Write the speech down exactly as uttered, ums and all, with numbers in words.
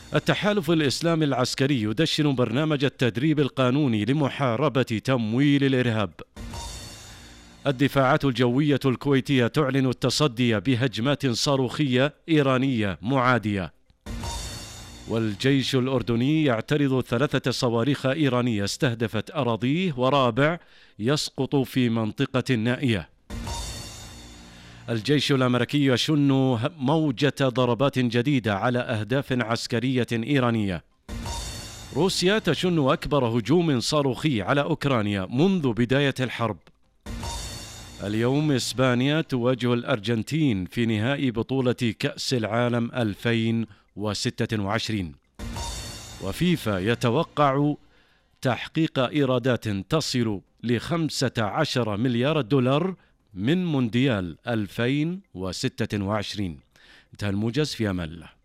التحالف الإسلامي العسكري يدشن برنامج التدريب القانوني لمحاربة تمويل الإرهاب. الدفاعات الجوية الكويتية تعلن التصدي بهجمات صاروخية إيرانية معادية. والجيش الأردني يعترض ثلاثة صواريخ إيرانية استهدفت أراضيه ورابع يسقط في منطقة نائية. الجيش الأمريكي يشن موجة ضربات جديدة على أهداف عسكرية إيرانية. روسيا تشن أكبر هجوم صاروخي على أوكرانيا منذ بداية الحرب. اليوم إسبانيا تواجه الأرجنتين في نهائي بطولة كأس العالم ألفين وستة وعشرين. وفيفا يتوقع تحقيق إيرادات تصل لخمسة عشر مليار دولار من مونديال ألفين وستة وعشرين. انتهى الموجز، في أمان الله.